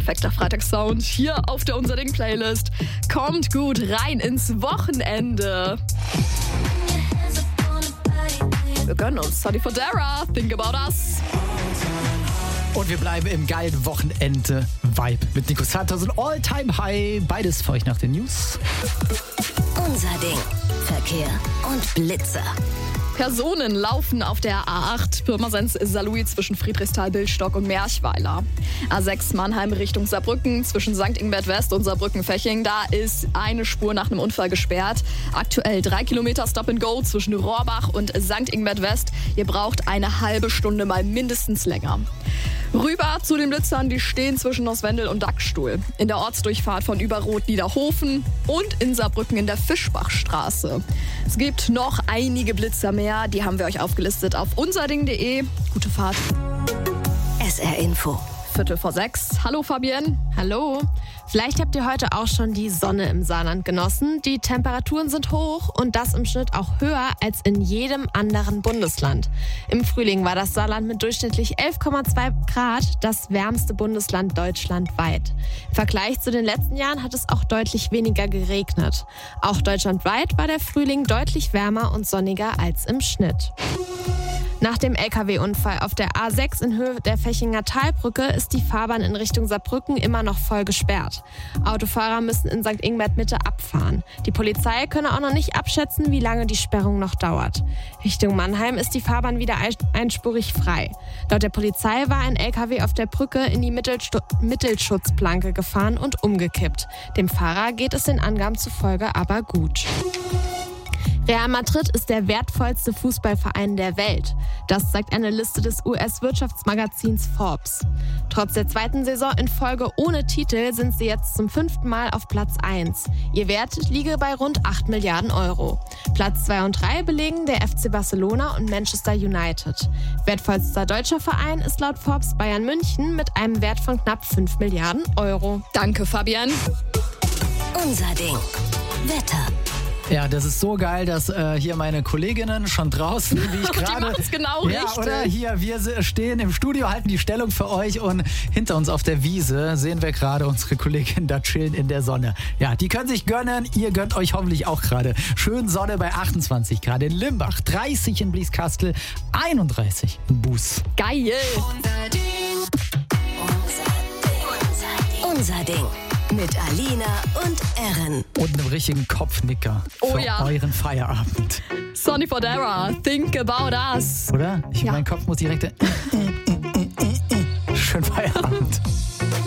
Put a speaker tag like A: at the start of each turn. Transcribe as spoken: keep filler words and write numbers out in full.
A: perfekter Freitagssound hier auf der Unser Ding Playlist. Kommt gut rein ins Wochenende. Wir gönnen uns Sonny Fodera, Think About Us.
B: Und wir bleiben im geilen Wochenende-Vibe mit Nico Santos und All-Time High. Beides für euch nach den News.
C: Unser Ding. Verkehr und Blitzer.
A: Personen laufen auf der A acht Pirmasens-Saarlouis zwischen Friedrichsthal, Billstock und Merchweiler. A sechs Mannheim Richtung Saarbrücken zwischen Sankt Ingbert West und Saarbrücken-Feching. Da ist eine Spur nach einem Unfall gesperrt. Aktuell drei Kilometer Stop and Go zwischen Rohrbach und Sankt Ingbert West. Ihr braucht eine halbe Stunde mal mindestens länger. Rüber zu den Blitzern, die stehen zwischen Noswendel und Dachstuhl. In der Ortsdurchfahrt von Überroth-Niederhofen und in Saarbrücken in der Fischbachstraße. Es gibt noch einige Blitzer mehr, die haben wir euch aufgelistet auf unserding punkt de. Gute Fahrt.
C: S R Info.
A: Viertel vor sechs. Hallo Fabienne.
D: Hallo. Vielleicht habt ihr heute auch schon die Sonne im Saarland genossen. Die Temperaturen sind hoch und das im Schnitt auch höher als in jedem anderen Bundesland. Im Frühling war das Saarland mit durchschnittlich elf Komma zwei Grad das wärmste Bundesland deutschlandweit. Im Vergleich zu den letzten Jahren hat es auch deutlich weniger geregnet. Auch deutschlandweit war der Frühling deutlich wärmer und sonniger als im Schnitt. Nach dem L K W-Unfall auf der A sechs in Höhe der Fechinger Talbrücke ist die Fahrbahn in Richtung Saarbrücken immer noch voll gesperrt. Autofahrer müssen in Sankt Ingbert Mitte abfahren. Die Polizei könne auch noch nicht abschätzen, wie lange die Sperrung noch dauert. Richtung Mannheim ist die Fahrbahn wieder einspurig frei. Laut der Polizei war ein L K W auf der Brücke in die Mittelstu- Mittelschutzplanke gefahren und umgekippt. Dem Fahrer geht es den Angaben zufolge aber gut. Real Madrid ist der wertvollste Fußballverein der Welt. Das zeigt eine Liste des U S-Wirtschaftsmagazins Forbes. Trotz der zweiten Saison in Folge ohne Titel sind sie jetzt zum fünften Mal auf Platz eins. Ihr Wert liege bei rund acht Milliarden Euro. Platz zwei und drei belegen der F C Barcelona und Manchester United. Wertvollster deutscher Verein ist laut Forbes Bayern München mit einem Wert von knapp fünf Milliarden Euro.
A: Danke Fabienne.
C: Unser Ding. Wetter.
B: Ja, das ist so geil, dass äh, hier meine Kolleginnen schon draußen, wie ich gerade...
A: Die machen's genau
B: ja,
A: richtig.
B: Oder hier, wir stehen im Studio, halten die Stellung für euch und hinter uns auf der Wiese sehen wir gerade unsere Kolleginnen da chillen in der Sonne. Ja, die können sich gönnen, ihr gönnt euch hoffentlich auch gerade. Schön Sonne bei achtundzwanzig Grad in Limbach, dreißig in Blieskastel, einunddreißig in Buß.
A: Geil.
C: Unser Ding. Unser Ding. Unser Ding. Mit Alina und Erin.
B: Und einem richtigen Kopfnicker für
A: Oh ja.
B: euren Feierabend.
A: Sonny Fodera, Think About Us.
B: Oder? Ich,
A: Ja.
B: Mein Kopf muss direkt... Schönen Feierabend.